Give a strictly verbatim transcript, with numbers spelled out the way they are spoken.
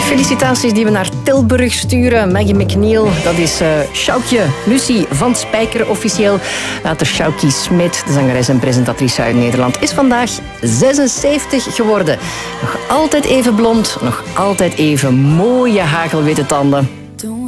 Felicitaties die we naar Tilburg sturen. Maggie McNeil, dat is uh, Sjoukje. Lucie van Spijker officieel. Later Sjoukie Smit, de zangeres en presentatrice uit Nederland, is vandaag zesenzeventig geworden. Nog altijd even blond, nog altijd even mooie hagelwitte tanden.